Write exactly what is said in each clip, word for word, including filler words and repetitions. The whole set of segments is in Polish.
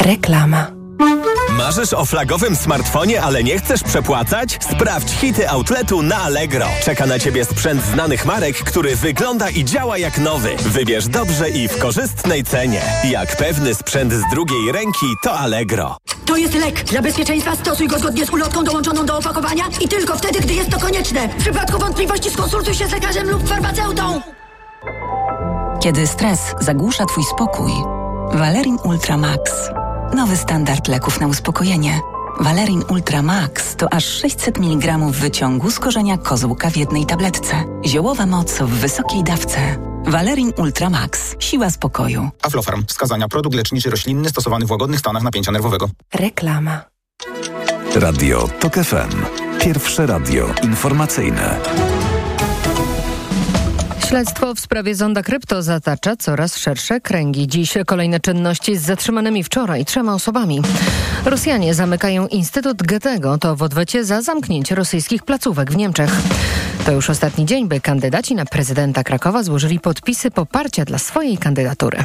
Reklama. Marzysz o flagowym smartfonie, ale nie chcesz przepłacać? Sprawdź hity outletu na Allegro. Czeka na Ciebie sprzęt znanych marek, który wygląda i działa jak nowy. Wybierz dobrze i w korzystnej cenie. Jak pewny sprzęt z drugiej ręki, to Allegro. To jest lek. Dla bezpieczeństwa stosuj go zgodnie z ulotką dołączoną do opakowania i tylko wtedy, gdy jest to konieczne. W przypadku wątpliwości skonsultuj się z lekarzem lub farmaceutą. Kiedy stres zagłusza Twój spokój, Valerin Ultra Max. Nowy standard leków na uspokojenie. Valerin Ultra Max to aż sześćset miligramów wyciągu z korzenia kozłka w jednej tabletce. Ziołowa moc w wysokiej dawce. Valerin Ultra Max. Siła spokoju. Aflofarm. Wskazania. Produkt leczniczy roślinny stosowany w łagodnych stanach napięcia nerwowego. Reklama. Radio TOK F M. Pierwsze radio informacyjne. Śledztwo w sprawie zonda krypto zatacza coraz szersze kręgi. Dziś kolejne czynności z zatrzymanymi wczoraj trzema osobami. Rosjanie zamykają Instytut Goethego. To w odwecie za zamknięcie rosyjskich placówek w Niemczech. To już ostatni dzień, by kandydaci na prezydenta Krakowa złożyli podpisy poparcia dla swojej kandydatury.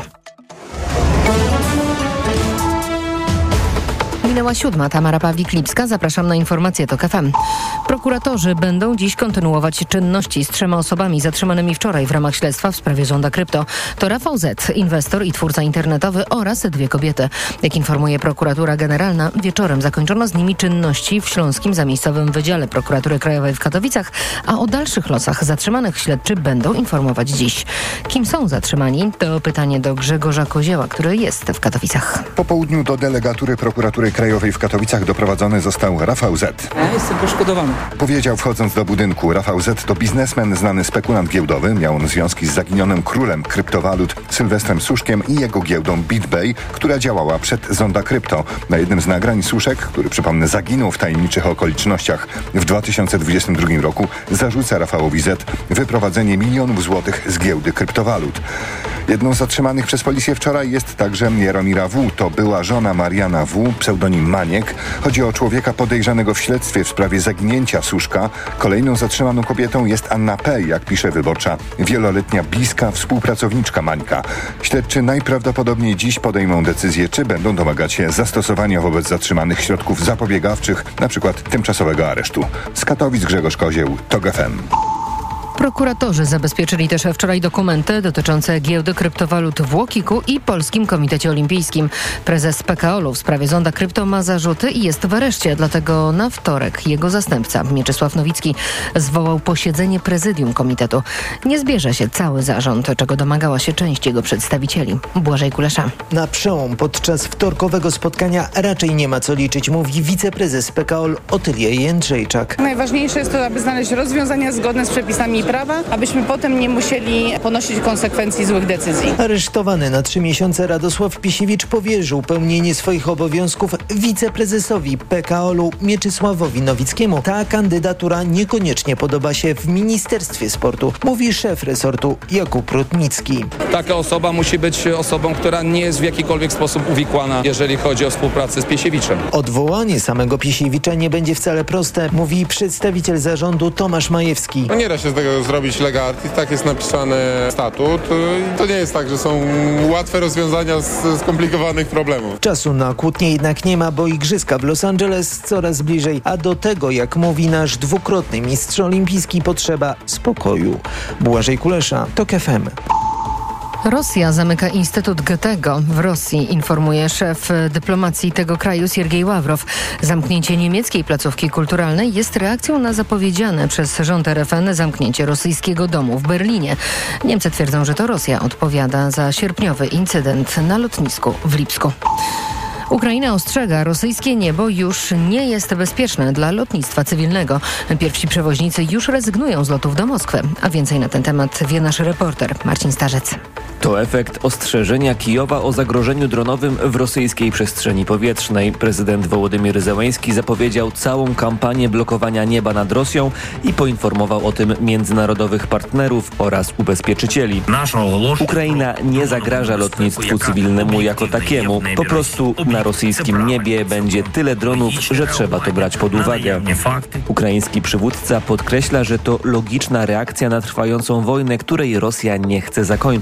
Minęła siódma. Tamara Pawlik-Lipska. Zapraszam na informacje TOK F M. Prokuratorzy będą dziś kontynuować czynności z trzema osobami zatrzymanymi wczoraj w ramach śledztwa w sprawie zonda krypto. To Rafał Z., inwestor i twórca internetowy oraz dwie kobiety. Jak informuje prokuratura generalna, wieczorem zakończono z nimi czynności w Śląskim Zamiejscowym Wydziale Prokuratury Krajowej w Katowicach, a o dalszych losach zatrzymanych śledczy będą informować dziś. Kim są zatrzymani? To pytanie do Grzegorza Kozieła, który jest w Katowicach. Po południu do delegatury Prokuratury Krajowej w Katowicach doprowadzony został Rafał Z. Ja jestem poszkodowany. Powiedział wchodząc do budynku. Rafał Z. to biznesmen, znany spekulant giełdowy. Miał on związki z zaginionym królem kryptowalut Sylwestrem Suszkiem i jego giełdą BitBay, która działała przed zonda krypto. Na jednym z nagrań Suszek, który przypomnę zaginął w tajemniczych okolicznościach w dwa tysiące dwudziestym drugim roku, zarzuca Rafałowi Z. wyprowadzenie milionów złotych z giełdy kryptowalut. Jedną z zatrzymanych przez policję wczoraj jest także Jaromira W. To była żona Mariana W., pseudonim Maniek. Chodzi o człowieka podejrzanego w śledztwie w sprawie zaginięcia Suszka. Kolejną zatrzymaną kobietą jest Anna P., jak pisze Wyborcza, wieloletnia bliska współpracowniczka Mańka. Śledczy najprawdopodobniej dziś podejmą decyzję, czy będą domagać się zastosowania wobec zatrzymanych środków zapobiegawczych, np. tymczasowego aresztu. Z Katowic Grzegorz Kozieł, TOK F M. Prokuratorzy zabezpieczyli też wczoraj dokumenty dotyczące giełdy kryptowalut w UOKiK-u i Polskim Komitecie Olimpijskim. Prezes P K O L u w sprawie zonda krypto ma zarzuty i jest w areszcie, dlatego na wtorek jego zastępca Mieczysław Nowicki zwołał posiedzenie prezydium komitetu. Nie zbierze się cały zarząd, czego domagała się część jego przedstawicieli. Błażej Kulesza. Na przełom podczas wtorkowego spotkania raczej nie ma co liczyć, mówi wiceprezes P K O L Otylia Jędrzejczak. Najważniejsze jest to, aby znaleźć rozwiązania zgodne z przepisami prawa, abyśmy potem nie musieli ponosić konsekwencji złych decyzji. Aresztowany na trzy miesiące Radosław Pisiewicz powierzył pełnienie swoich obowiązków wiceprezesowi P K O L u Mieczysławowi Nowickiemu. Ta kandydatura niekoniecznie podoba się w Ministerstwie Sportu, mówi szef resortu Jakub Rutnicki. Taka osoba musi być osobą, która nie jest w jakikolwiek sposób uwikłana, jeżeli chodzi o współpracę z Pisiewiczem. Odwołanie samego Pisiewicza nie będzie wcale proste, mówi przedstawiciel zarządu Tomasz Majewski. No nie da się z tego zrobić lega artis, tak jest napisany statut. To nie jest tak, że są łatwe rozwiązania z skomplikowanych problemów. Czasu na kłótnie jednak nie ma, bo igrzyska w Los Angeles coraz bliżej, a do tego, jak mówi nasz dwukrotny mistrz olimpijski, potrzeba spokoju. Błażej Kulesza, TOK F M. Rosja zamyka Instytut Goethego w Rosji, informuje szef dyplomacji tego kraju Siergiej Ławrow. Zamknięcie niemieckiej placówki kulturalnej jest reakcją na zapowiedziane przez rząd R F N zamknięcie rosyjskiego domu w Berlinie. Niemcy twierdzą, że to Rosja odpowiada za sierpniowy incydent na lotnisku w Lipsku. Ukraina ostrzega, rosyjskie niebo już nie jest bezpieczne dla lotnictwa cywilnego. Pierwsi przewoźnicy już rezygnują z lotów do Moskwy. A więcej na ten temat wie nasz reporter Marcin Starzec. To efekt ostrzeżenia Kijowa o zagrożeniu dronowym w rosyjskiej przestrzeni powietrznej. Prezydent Wołodymyr Zełenski zapowiedział całą kampanię blokowania nieba nad Rosją i poinformował o tym międzynarodowych partnerów oraz ubezpieczycieli. Ukraina nie zagraża lotnictwu cywilnemu jako takiemu. Po prostu na rosyjskim niebie będzie tyle dronów, że trzeba to brać pod uwagę. Ukraiński przywódca podkreśla, że to logiczna reakcja na trwającą wojnę, której Rosja nie chce zakończyć.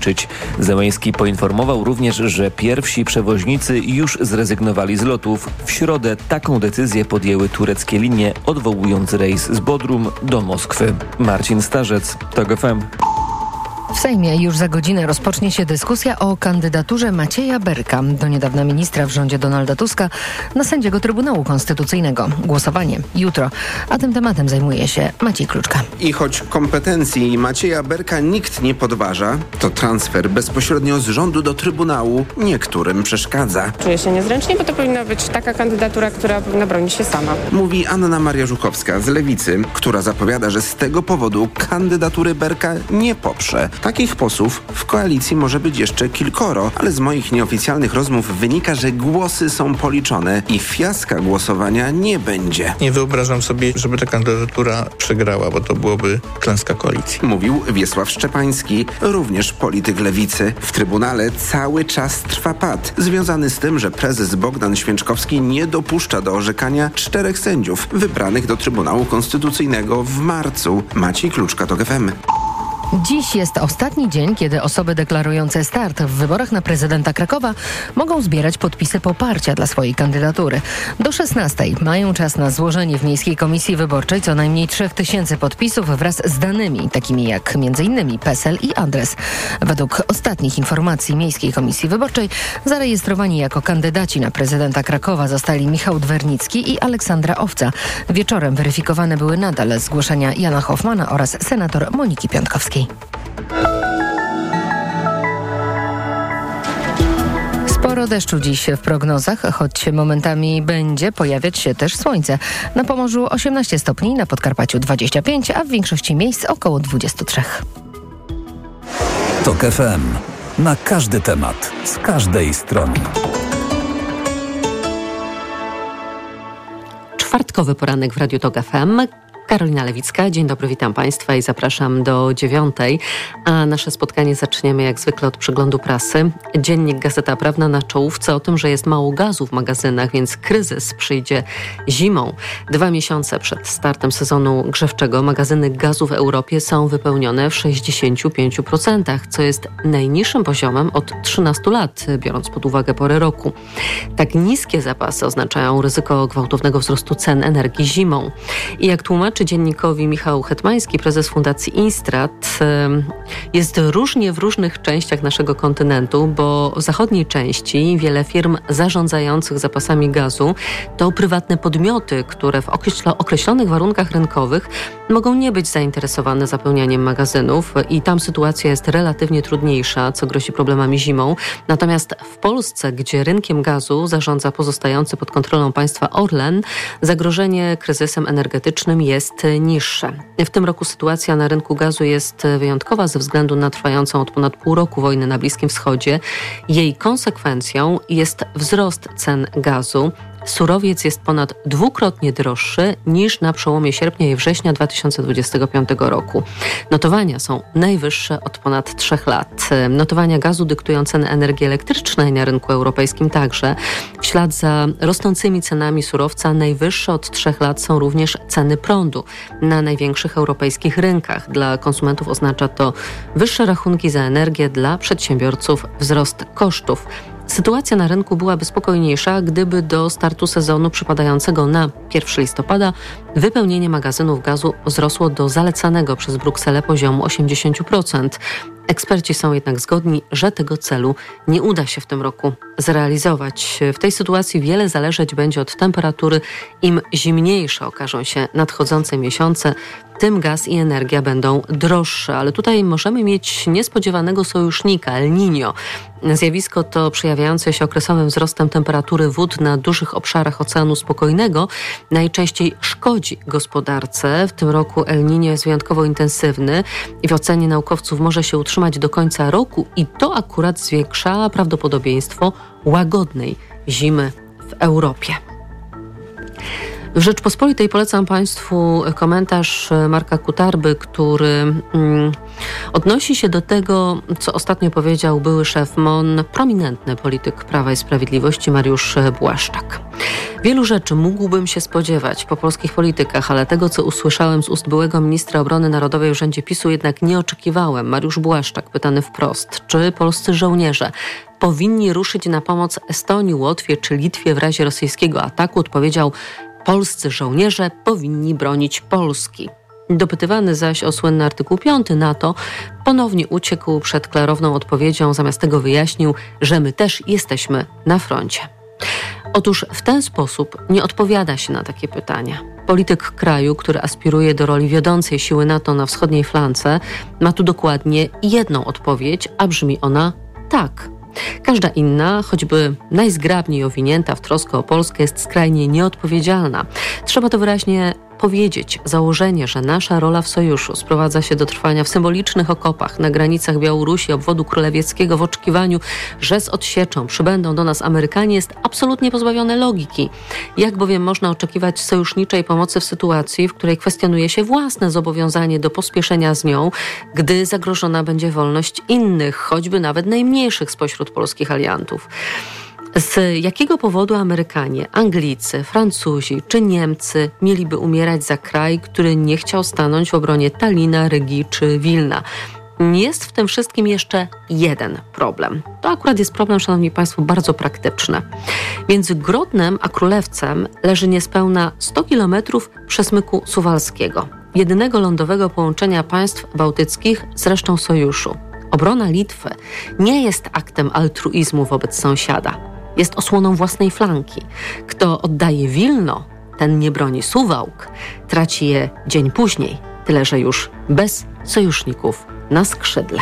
Zełenski poinformował również, że pierwsi przewoźnicy już zrezygnowali z lotów. W środę taką decyzję podjęły tureckie linie, odwołując rejs z Bodrum do Moskwy. Marcin Starzec, TOG F M. W Sejmie już za godzinę rozpocznie się dyskusja o kandydaturze Macieja Berka, do niedawna ministra w rządzie Donalda Tuska, na sędziego Trybunału Konstytucyjnego. Głosowanie jutro, a tym tematem zajmuje się Maciej Kluczka. I choć kompetencji Macieja Berka nikt nie podważa, to transfer bezpośrednio z rządu do Trybunału niektórym przeszkadza. Czuję się niezręcznie, bo to powinna być taka kandydatura, która powinna bronić się sama. Mówi Anna Maria Żuchowska z Lewicy, która zapowiada, że z tego powodu kandydatury Berka nie poprze. Takich posłów w koalicji może być jeszcze kilkoro, ale z moich nieoficjalnych rozmów wynika, że głosy są policzone i fiaska głosowania nie będzie. Nie wyobrażam sobie, żeby ta kandydatura przegrała, bo to byłoby klęska koalicji. Mówił Wiesław Szczepański, również polityk Lewicy. W Trybunale cały czas trwa pad, związany z tym, że prezes Bogdan Święczkowski nie dopuszcza do orzekania czterech sędziów wybranych do Trybunału Konstytucyjnego w marcu. Maciej Kluczka, TOG F M. Dziś jest ostatni dzień, kiedy osoby deklarujące start w wyborach na prezydenta Krakowa mogą zbierać podpisy poparcia dla swojej kandydatury. Do szesnastej mają czas na złożenie w Miejskiej Komisji Wyborczej co najmniej trzech tysięcy podpisów wraz z danymi, takimi jak między innymi PESEL i adres. Według ostatnich informacji Miejskiej Komisji Wyborczej zarejestrowani jako kandydaci na prezydenta Krakowa zostali Michał Dwernicki i Aleksandra Owca. Wieczorem weryfikowane były nadal zgłoszenia Jana Hoffmana oraz senator Moniki Piątkowskiej. Sporo deszczu dziś w prognozach, choć momentami będzie pojawiać się też słońce. Na Pomorzu osiemnaście stopni, na Podkarpaciu dwadzieścia pięć, a w większości miejsc około dwadzieścia trzy. TOG F M. Na każdy temat, z każdej strony. Czwartkowy poranek w Radiu TOG F M. Karolina Lewicka, dzień dobry, witam Państwa i zapraszam do dziewiątej, a nasze spotkanie zaczniemy jak zwykle od przeglądu prasy. Dziennik Gazeta Prawna na czołówce o tym, że jest mało gazu w magazynach, więc kryzys przyjdzie zimą. Dwa miesiące przed startem sezonu grzewczego magazyny gazu w Europie są wypełnione w sześćdziesięciu pięciu procentach, co jest najniższym poziomem od trzynastu lat, biorąc pod uwagę porę roku. Tak niskie zapasy oznaczają ryzyko gwałtownego wzrostu cen energii zimą. I jak tłumaczy dziennikowi Michał Hetmański, prezes Fundacji Instrat, jest różnie w różnych częściach naszego kontynentu, bo w zachodniej części wiele firm zarządzających zapasami gazu to prywatne podmioty, które w określonych warunkach rynkowych mogą nie być zainteresowane zapełnianiem magazynów i tam sytuacja jest relatywnie trudniejsza, co grozi problemami zimą. Natomiast w Polsce, gdzie rynkiem gazu zarządza pozostający pod kontrolą państwa Orlen, zagrożenie kryzysem energetycznym jest niższe. W tym roku sytuacja na rynku gazu jest wyjątkowa ze względu na trwającą od ponad pół roku wojnę na Bliskim Wschodzie. Jej konsekwencją jest wzrost cen gazu. Surowiec jest ponad dwukrotnie droższy niż na przełomie sierpnia i września dwa tysiące dwudziestego piątego roku. Notowania są najwyższe od ponad trzech lat. Notowania gazu dyktują ceny energii elektrycznej na rynku europejskim także. W ślad za rosnącymi cenami surowca najwyższe od trzech lat są również ceny prądu na największych europejskich rynkach. Dla konsumentów oznacza to wyższe rachunki za energię, dla przedsiębiorców wzrost kosztów. Sytuacja na rynku byłaby spokojniejsza, gdyby do startu sezonu przypadającego na pierwszego listopada wypełnienie magazynów gazu wzrosło do zalecanego przez Brukselę poziomu osiemdziesiąt procent. Eksperci są jednak zgodni, że tego celu nie uda się w tym roku zrealizować. W tej sytuacji wiele zależeć będzie od temperatury. Im zimniejsze okażą się nadchodzące miesiące, tym gaz i energia będą droższe. Ale tutaj możemy mieć niespodziewanego sojusznika, El Niño. Zjawisko to przejawiające się okresowym wzrostem temperatury wód na dużych obszarach Oceanu Spokojnego najczęściej szkodzi gospodarce. W tym roku El Niño jest wyjątkowo intensywny i w ocenie naukowców może się utrzymać do końca roku i to akurat zwiększa prawdopodobieństwo łagodnej zimy w Europie. W Rzeczpospolitej polecam Państwu komentarz Marka Kutarby, który mm, odnosi się do tego, co ostatnio powiedział były szef M O N, prominentny polityk Prawa i Sprawiedliwości Mariusz Błaszczak. Wielu rzeczy mógłbym się spodziewać po polskich politykach, ale tego, co usłyszałem z ust byłego ministra obrony narodowej w rządzie PiSu, jednak nie oczekiwałem. Mariusz Błaszczak, pytany wprost, czy polscy żołnierze powinni ruszyć na pomoc Estonii, Łotwie czy Litwie w razie rosyjskiego ataku, odpowiedział: polscy żołnierze powinni bronić Polski. Dopytywany zaś o słynny artykuł piąty NATO, ponownie uciekł przed klarowną odpowiedzią, zamiast tego wyjaśnił, że my też jesteśmy na froncie. Otóż w ten sposób nie odpowiada się na takie pytania. Polityk kraju, który aspiruje do roli wiodącej siły NATO na wschodniej flance, ma tu dokładnie jedną odpowiedź, a brzmi ona tak. Każda inna, choćby najzgrabniej owinięta w troskę o Polskę, jest skrajnie nieodpowiedzialna. Trzeba to wyraźnie powiedzieć. Założenie, że nasza rola w sojuszu sprowadza się do trwania w symbolicznych okopach na granicach Białorusi, obwodu królewieckiego w oczekiwaniu, że z odsieczą przybędą do nas Amerykanie, jest absolutnie pozbawione logiki. Jak bowiem można oczekiwać sojuszniczej pomocy w sytuacji, w której kwestionuje się własne zobowiązanie do pospieszenia z nią, gdy zagrożona będzie wolność innych, choćby nawet najmniejszych spośród polskich aliantów? Z jakiego powodu Amerykanie, Anglicy, Francuzi czy Niemcy mieliby umierać za kraj, który nie chciał stanąć w obronie Talina, Rygi czy Wilna? Jest w tym wszystkim jeszcze jeden problem. To akurat jest problem, szanowni państwo, bardzo praktyczny. Między Grodnem a Królewcem leży niespełna sto kilometrów przesmyku suwalskiego, jedynego lądowego połączenia państw bałtyckich z resztą sojuszu. Obrona Litwy nie jest aktem altruizmu wobec sąsiada. Jest osłoną własnej flanki. Kto oddaje Wilno, ten nie broni Suwałk, traci je dzień później, tyle że już bez sojuszników na skrzydle.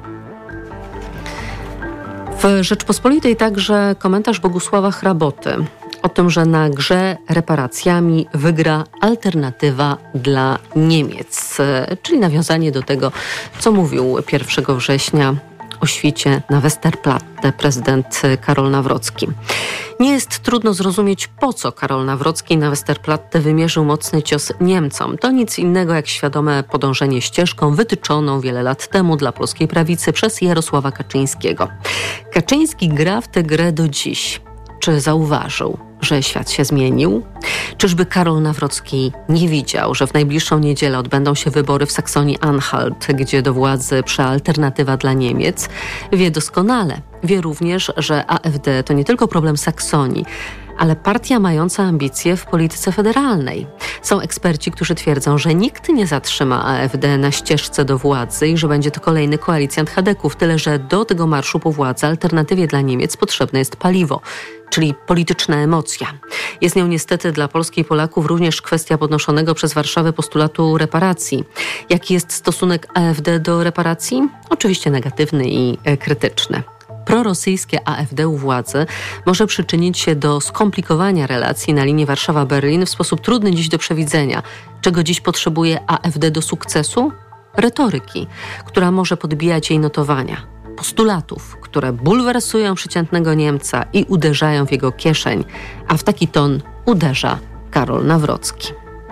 W Rzeczpospolitej także komentarz Bogusława Hraboty o tym, że na grze reparacjami wygra alternatywa dla Niemiec, czyli nawiązanie do tego, co mówił pierwszego września o świcie na Westerplatte prezydent Karol Nawrocki. Nie jest trudno zrozumieć, po co Karol Nawrocki na Westerplatte wymierzył mocny cios Niemcom. To nic innego jak świadome podążenie ścieżką wytyczoną wiele lat temu dla polskiej prawicy przez Jarosława Kaczyńskiego. Kaczyński gra w tę grę do dziś. Czy zauważył, że świat się zmienił? Czyżby Karol Nawrocki nie widział, że w najbliższą niedzielę odbędą się wybory w Saksonii-Anhalt, gdzie do władzy prze alternatywa dla Niemiec? Wie doskonale. Wie również, że A F D to nie tylko problem Saksonii, ale partia mająca ambicje w polityce federalnej. Są eksperci, którzy twierdzą, że nikt nie zatrzyma A F D na ścieżce do władzy i że będzie to kolejny koalicjant chadeków, tyle że do tego marszu po władzy alternatywie dla Niemiec potrzebne jest paliwo, czyli polityczna emocja. Jest nią niestety dla Polski i Polaków również kwestia podnoszonego przez Warszawę postulatu reparacji. Jaki jest stosunek A F D do reparacji? Oczywiście negatywny i krytyczny. Prorosyjskie A F D u władzy może przyczynić się do skomplikowania relacji na linii Warszawa-Berlin w sposób trudny dziś do przewidzenia. Czego dziś potrzebuje A F D do sukcesu? Retoryki, która może podbijać jej notowania. Postulatów, które bulwersują przeciętnego Niemca i uderzają w jego kieszeń, a w taki ton uderza Karol Nawrocki.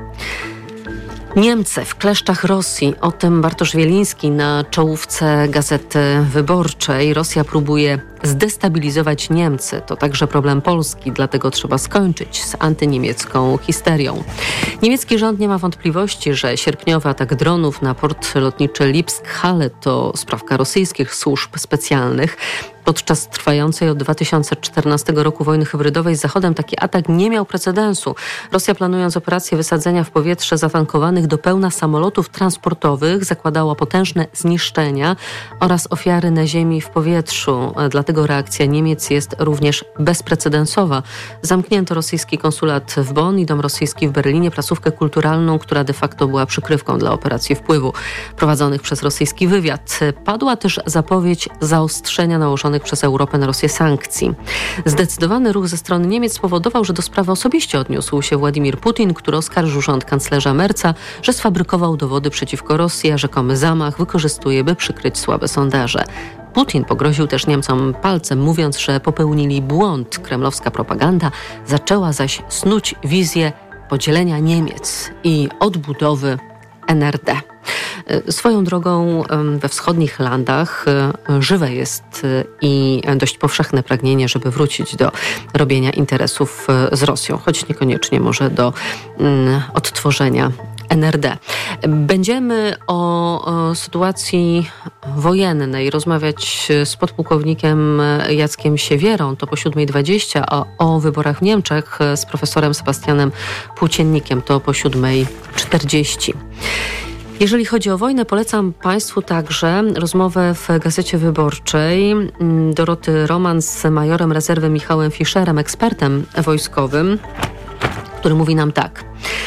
Niemcy w kleszczach Rosji. O tym Bartosz Wieliński na czołówce Gazety Wyborczej. Rosja próbuje zdestabilizować Niemcy. To także problem Polski, dlatego trzeba skończyć z antyniemiecką histerią. Niemiecki rząd nie ma wątpliwości, że sierpniowy atak dronów na port lotniczy Lipsk-Halle to sprawka rosyjskich służb specjalnych. Podczas trwającej od dwa tysiące czternastego roku wojny hybrydowej z Zachodem taki atak nie miał precedensu. Rosja, planując operację wysadzenia w powietrze zatankowanych do pełna samolotów transportowych, zakładała potężne zniszczenia oraz ofiary na ziemi i w powietrzu. Dlatego reakcja Niemiec jest również bezprecedensowa. Zamknięto rosyjski konsulat w Bonn i dom rosyjski w Berlinie, placówkę kulturalną, która de facto była przykrywką dla operacji wpływu prowadzonych przez rosyjski wywiad. Padła też zapowiedź zaostrzenia nałożonych przez Europę na Rosję sankcji. Zdecydowany ruch ze strony Niemiec spowodował, że do sprawy osobiście odniósł się Władimir Putin, który oskarżył rząd kanclerza Merca, że sfabrykował dowody przeciwko Rosji, a rzekomy zamach wykorzystuje, by przykryć słabe sondaże. Putin pogroził też Niemcom palcem, mówiąc, że popełnili błąd. Kremlowska propaganda zaczęła zaś snuć wizję podzielenia Niemiec i odbudowy N R D. Swoją drogą we wschodnich landach żywe jest i dość powszechne pragnienie, żeby wrócić do robienia interesów z Rosją, choć niekoniecznie może do odtworzenia N R D. Będziemy o, o sytuacji wojennej rozmawiać z podpułkownikiem Jackiem Siewierą, to po siódmej dwadzieścia, a o wyborach w Niemczech z profesorem Sebastianem Płóciennikiem, to po siódmej czterdzieści. Jeżeli chodzi o wojnę, polecam Państwu także rozmowę w Gazecie Wyborczej Doroty Roman z majorem rezerwy Michałem Fischerem, ekspertem wojskowym, który mówi nam tak.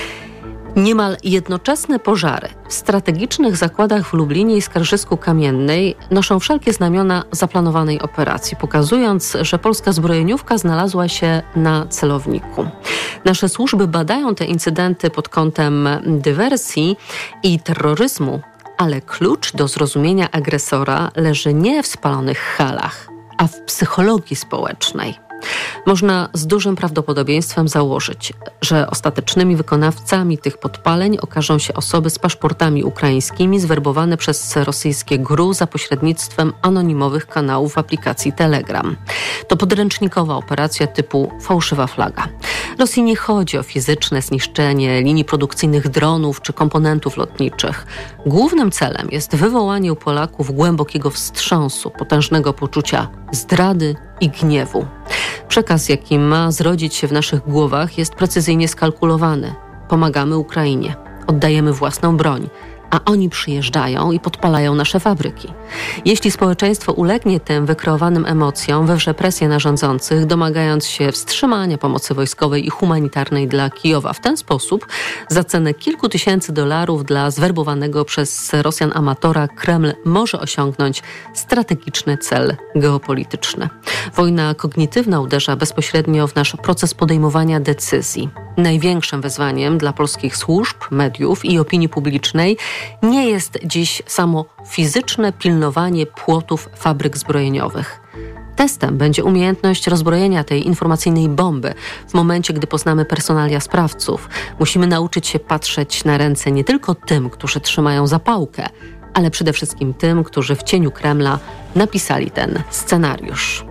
Niemal jednoczesne pożary w strategicznych zakładach w Lublinie i Skarżysku Kamiennej noszą wszelkie znamiona zaplanowanej operacji, pokazując, że polska zbrojeniówka znalazła się na celowniku. Nasze służby badają te incydenty pod kątem dywersji i terroryzmu, ale klucz do zrozumienia agresora leży nie w spalonych halach, a w psychologii społecznej. Można z dużym prawdopodobieństwem założyć, że ostatecznymi wykonawcami tych podpaleń okażą się osoby z paszportami ukraińskimi zwerbowane przez rosyjskie G R U za pośrednictwem anonimowych kanałów w aplikacji Telegram. To podręcznikowa operacja typu fałszywa flaga. Rosji nie chodzi o fizyczne zniszczenie linii produkcyjnych dronów czy komponentów lotniczych. Głównym celem jest wywołanie u Polaków głębokiego wstrząsu, potężnego poczucia zdrady i gniewu. Przekaz, jaki ma zrodzić się w naszych głowach, jest precyzyjnie skalkulowany. Pomagamy Ukrainie, oddajemy własną broń, a oni przyjeżdżają i podpalają nasze fabryki. Jeśli społeczeństwo ulegnie tym wykreowanym emocjom, wywrze presję na rządzących, domagając się wstrzymania pomocy wojskowej i humanitarnej dla Kijowa. W ten sposób za cenę kilku tysięcy dolarów dla zwerbowanego przez Rosjan amatora Kreml może osiągnąć strategiczny cel geopolityczny. Wojna kognitywna uderza bezpośrednio w nasz proces podejmowania decyzji. Największym wyzwaniem dla polskich służb, mediów i opinii publicznej nie jest dziś samo fizyczne pilnowanie płotów fabryk zbrojeniowych. Testem będzie umiejętność rozbrojenia tej informacyjnej bomby w momencie, gdy poznamy personalia sprawców. Musimy nauczyć się patrzeć na ręce nie tylko tym, którzy trzymają zapałkę, ale przede wszystkim tym, którzy w cieniu Kremla napisali ten scenariusz.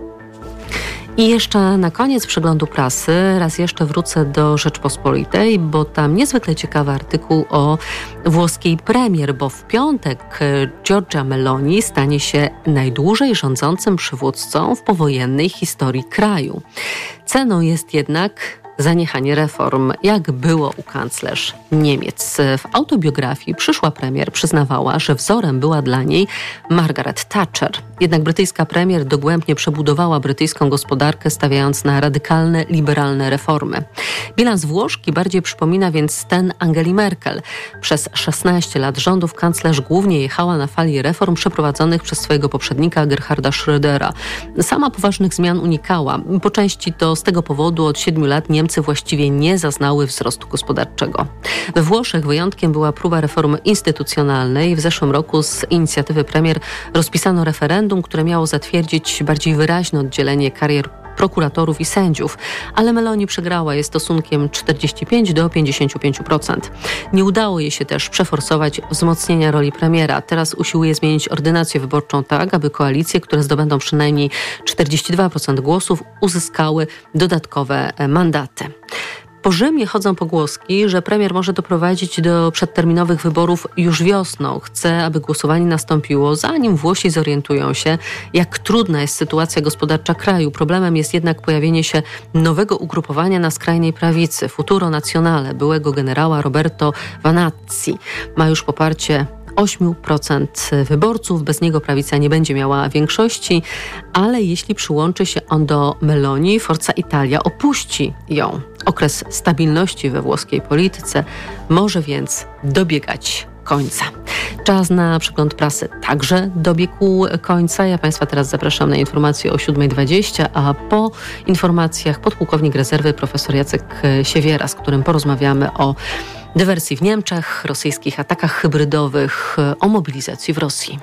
I jeszcze na koniec przeglądu prasy raz jeszcze wrócę do Rzeczpospolitej, bo tam niezwykle ciekawy artykuł o włoskiej premier, bo w piątek Giorgia Meloni stanie się najdłużej rządzącym przywódcą w powojennej historii kraju. Ceną jest jednak zaniechanie reform, jak było u kanclerz Niemiec. W autobiografii przyszła premier przyznawała, że wzorem była dla niej Margaret Thatcher. Jednak brytyjska premier dogłębnie przebudowała brytyjską gospodarkę, stawiając na radykalne, liberalne reformy. Bilans Włoszki bardziej przypomina więc ten Angeli Merkel. Przez szesnaście lat rządów kanclerz głównie jechała na fali reform przeprowadzonych przez swojego poprzednika Gerharda Schrödera. Sama poważnych zmian unikała. Po części to z tego powodu od siedmiu lat Niemcy właściwie nie zaznały wzrostu gospodarczego. We Włoszech wyjątkiem była próba reformy instytucjonalnej. W zeszłym roku z inicjatywy premier rozpisano referendum, które miało zatwierdzić bardziej wyraźne oddzielenie karier prokuratorów i sędziów, ale Meloni przegrała je stosunkiem czterdzieści pięć do pięćdziesięciu pięciu procent. Nie udało jej się też przeforsować wzmocnienia roli premiera. Teraz usiłuje zmienić ordynację wyborczą tak, aby koalicje, które zdobędą przynajmniej czterdzieści dwa procent głosów, uzyskały dodatkowe mandaty. Po Rzymie chodzą pogłoski, że premier może doprowadzić do przedterminowych wyborów już wiosną. Chce, aby głosowanie nastąpiło, zanim Włosi zorientują się, jak trudna jest sytuacja gospodarcza kraju. Problemem jest jednak pojawienie się nowego ugrupowania na skrajnej prawicy. Futuro Nazionale byłego generała Roberto Vanazzi ma już poparcie osiem procent wyborców. Bez niego prawica nie będzie miała większości, ale jeśli przyłączy się on do Meloni, Forza Italia opuści ją. Okres stabilności we włoskiej polityce może więc dobiegać końca. Czas na przegląd prasy także dobiegł końca. Ja Państwa teraz zapraszam na informacje o siódmej dwadzieścia, a po informacjach podpułkownik rezerwy profesor Jacek Siewiera, z którym porozmawiamy o dywersji w Niemczech, rosyjskich atakach hybrydowych, o mobilizacji w Rosji.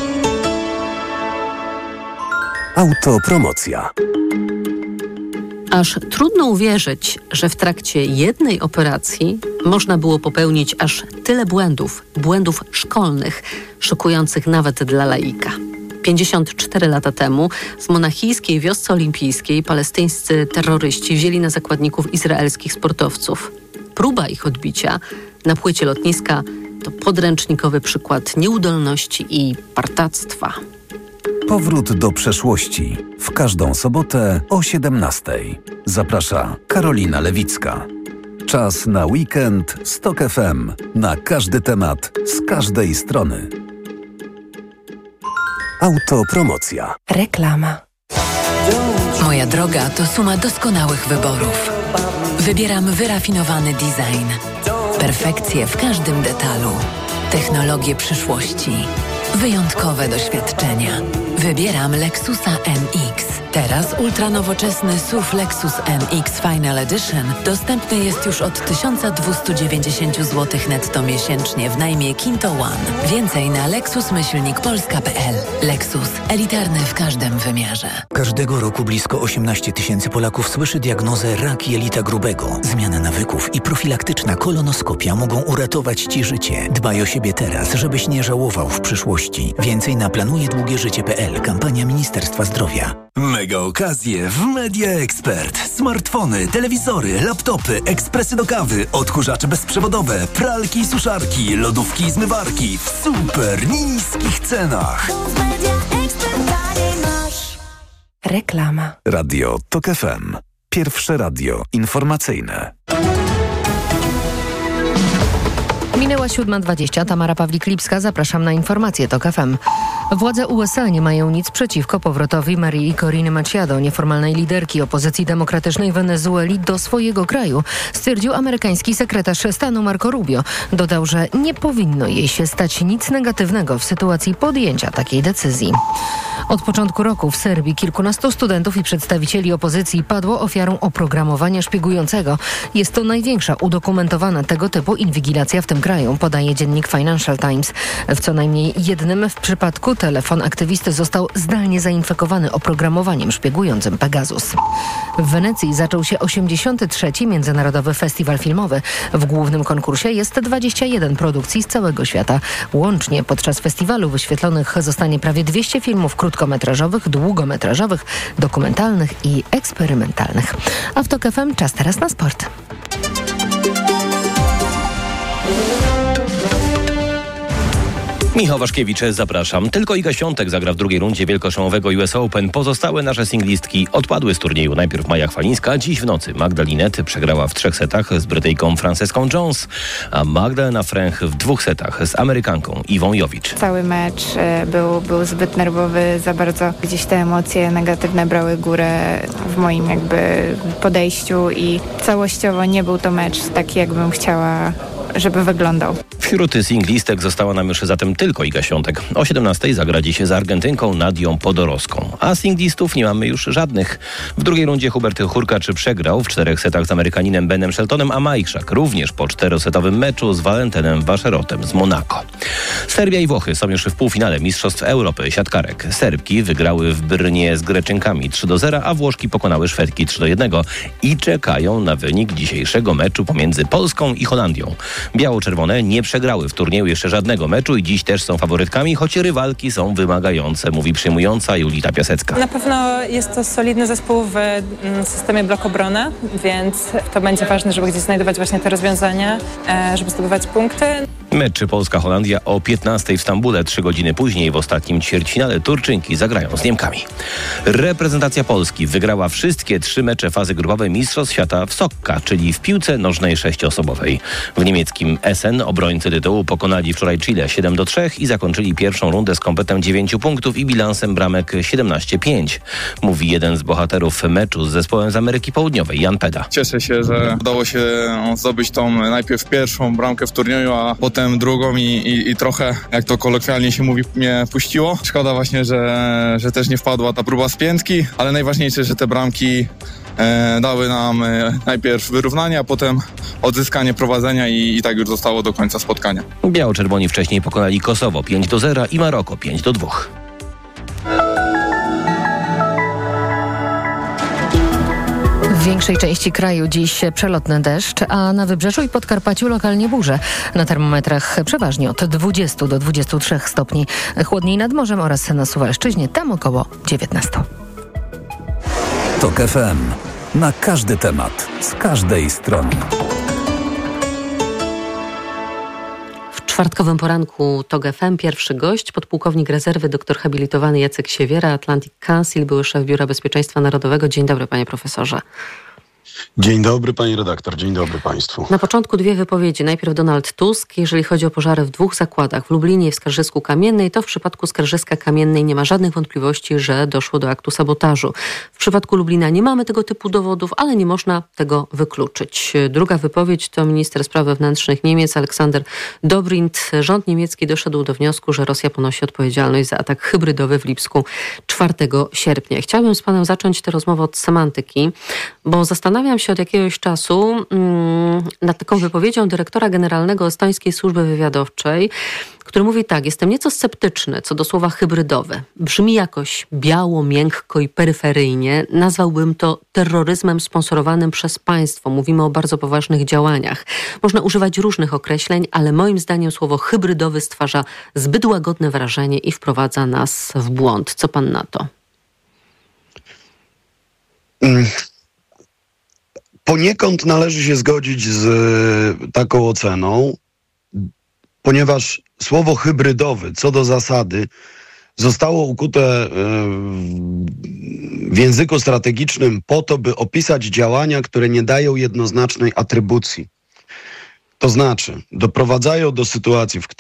Autopromocja. Aż trudno uwierzyć, że w trakcie jednej operacji można było popełnić aż tyle błędów, błędów szkolnych, szokujących nawet dla laika. pięćdziesiąt cztery lata temu w monachijskiej wiosce olimpijskiej palestyńscy terroryści wzięli na zakładników izraelskich sportowców. Próba ich odbicia na płycie lotniska to podręcznikowy przykład nieudolności i partactwa. Powrót do przeszłości. W każdą sobotę o siedemnastej. Zaprasza Karolina Lewicka. Czas na weekend z Tok F M. Na każdy temat, z każdej strony. Autopromocja. Reklama. Moja droga to suma doskonałych wyborów. Wybieram wyrafinowany design. Perfekcję w każdym detalu. Technologie przyszłości. Wyjątkowe doświadczenia. Wybieram Lexusa N X. Teraz ultranowoczesny S U V Lexus N X Final Edition dostępny jest już od tysiąc dwieście dziewięćdziesiąt złotych netto miesięcznie w najmie Kinto One. Więcej na lexus myślnik polska kropka p l. Lexus. Elitarny w każdym wymiarze. Każdego roku blisko osiemnaście tysięcy Polaków słyszy diagnozę rak jelita grubego. Zmiana nawyków i profilaktyczna kolonoskopia mogą uratować Ci życie. Dbaj o siebie teraz, żebyś nie żałował w przyszłości. Więcej na planuje długie życie kropka p l. Kampania Ministerstwa Zdrowia. Mega okazje w Media Expert. Smartfony, telewizory, laptopy, ekspresy do kawy, odkurzacze bezprzewodowe, pralki i suszarki, lodówki i zmywarki w super niskich cenach. Reklama. Radio Tok F M. Pierwsze radio informacyjne. Minęła siódma dwadzieścia. Tamara Pawlik-Lipska. Zapraszam na informacje Tok F M. Władze U S A nie mają nic przeciwko powrotowi Marii Coriny Machado, nieformalnej liderki opozycji demokratycznej Wenezueli, do swojego kraju, stwierdził amerykański sekretarz stanu Marco Rubio. Dodał, że nie powinno jej się stać nic negatywnego w sytuacji podjęcia takiej decyzji. Od początku roku w Serbii kilkunastu studentów i przedstawicieli opozycji padło ofiarą oprogramowania szpiegującego. Jest to największa udokumentowana tego typu inwigilacja w tym kraju, podaje dziennik Financial Times. W co najmniej jednym w przypadku telefon aktywisty został zdalnie zainfekowany oprogramowaniem szpiegującym Pegasus. W Wenecji zaczął się osiemdziesiąty trzeci Międzynarodowy Festiwal Filmowy. W głównym konkursie jest dwadzieścia jeden produkcji z całego świata. Łącznie podczas festiwalu wyświetlonych zostanie prawie dwieście filmów krótkometrażowych, długometrażowych, dokumentalnych i eksperymentalnych. A w Tok F M czas teraz na sport. Michał Waszkiewicz, zapraszam. Tylko Iga Świątek zagra w drugiej rundzie wielkoszlemowego U S Open. Pozostałe nasze singlistki odpadły z turnieju. Najpierw Maja Chwalińska. Dziś w nocy Magda Linette przegrała w trzech setach z Brytyjką Franceską Jones, a Magdalena Fręch w dwóch setach z Amerykanką Iwą Jowicz. Cały mecz był, był zbyt nerwowy, za bardzo gdzieś te emocje negatywne brały górę w moim jakby podejściu i całościowo nie był to mecz taki, jakbym chciała, żeby wyglądał. Wśród singlistek została nam już zatem tylko Iga Świątek. O siedemnastej zagra dziś z Argentynką Nadią Podoroską. A singlistów nie mamy już żadnych. W drugiej rundzie Hubert Hurkacz przegrał w czterech setach z Amerykaninem Benem Sheltonem, a Majchrzak również po czterosetowym meczu z Walentynem Vacherotem z Monako. Serbia i Włochy są już w półfinale Mistrzostw Europy siatkarek. Serbki wygrały w Brnie z Greczynkami trzy do zera, a Włoszki pokonały Szwedki trzy do jednego i czekają na wynik dzisiejszego meczu pomiędzy Polską i Holandią. Biało-czerwone nie przegrały w turnieju jeszcze żadnego meczu i dziś też są faworytkami, choć rywalki są wymagające, mówi przyjmująca Julita Piasecka. Na pewno jest to solidny zespół w systemie blok obrony, więc to będzie ważne, żeby gdzieś znajdować właśnie te rozwiązania, żeby zdobywać punkty. Mecz Polska-Holandia o piętnastej w Stambule. Trzy godziny później w ostatnim ćwierćfinale Turczynki zagrają z Niemkami. Reprezentacja Polski wygrała wszystkie trzy mecze fazy grupowej Mistrzostw Świata w Sokka, czyli w piłce nożnej sześcioosobowej. W niemieckim Essen obrońcy tytułu pokonali wczoraj Chile siedem do trzech i zakończyli pierwszą rundę z kompetem dziewięciu punktów i bilansem bramek siedemnaście pięć. Mówi jeden z bohaterów meczu z zespołem z Ameryki Południowej, Jan Peda. Cieszę się, że udało się zdobyć tą najpierw pierwszą bramkę w turnieju, a potem drugą i, i, i trochę, jak to kolokwialnie się mówi, mnie puściło. Szkoda właśnie, że, że też nie wpadła ta próba z piętki, ale najważniejsze, że te bramki e, dały nam e, najpierw wyrównanie, a potem odzyskanie prowadzenia i, i tak już zostało do końca spotkania. Biało-czerwoni wcześniej pokonali Kosowo pięć do zera i Maroko pięć do dwóch. W większej części kraju dziś przelotny deszcz, a na Wybrzeżu i Podkarpaciu lokalnie burze. Na termometrach przeważnie od dwudziestu do dwudziestu trzech stopni. Chłodniej nad morzem oraz na Suwalszczyźnie, tam około dziewiętnastu. TOK F M. Na każdy temat, z każdej strony. W czwartkowym poranku TOK F M pierwszy gość, podpułkownik rezerwy, doktor habilitowany Jacek Siewiera, Atlantic Council, były szef Biura Bezpieczeństwa Narodowego. Dzień dobry, panie profesorze. Dzień dobry, pani redaktor, dzień dobry państwu. Na początku dwie wypowiedzi. Najpierw Donald Tusk. Jeżeli chodzi o pożary w dwóch zakładach, w Lublinie i w Skarżysku Kamiennej, to w przypadku Skarżyska Kamiennej nie ma żadnych wątpliwości, że doszło do aktu sabotażu. W przypadku Lublina nie mamy tego typu dowodów, ale nie można tego wykluczyć. Druga wypowiedź to minister spraw wewnętrznych Niemiec Aleksander Dobrindt. Rząd niemiecki doszedł do wniosku, że Rosja ponosi odpowiedzialność za atak hybrydowy w Lipsku czwartego sierpnia. Chciałabym z panem zacząć tę rozmowę od semantyki, bo zastanawiam się od jakiegoś czasu mm, nad taką wypowiedzią dyrektora generalnego estońskiej służby wywiadowczej, który mówi tak: jestem nieco sceptyczny co do słowa hybrydowy. Brzmi jakoś biało, miękko i peryferyjnie. Nazwałbym to terroryzmem sponsorowanym przez państwo. Mówimy o bardzo poważnych działaniach. Można używać różnych określeń, ale moim zdaniem słowo hybrydowy stwarza zbyt łagodne wrażenie i wprowadza nas w błąd. Co pan na to? Mm. Poniekąd należy się zgodzić z taką oceną, ponieważ słowo hybrydowy co do zasady zostało ukute w języku strategicznym po to, by opisać działania, które nie dają jednoznacznej atrybucji. To znaczy, doprowadzają do sytuacji, w której